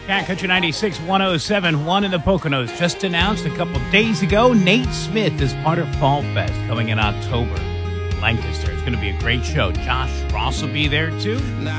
Cat Country 96, 107.1 in the Poconos. Just announced a couple days ago, Nate Smith is part of Fall Fest coming in October. Lancaster. It's going to be a great show. Josh Ross will be there, too.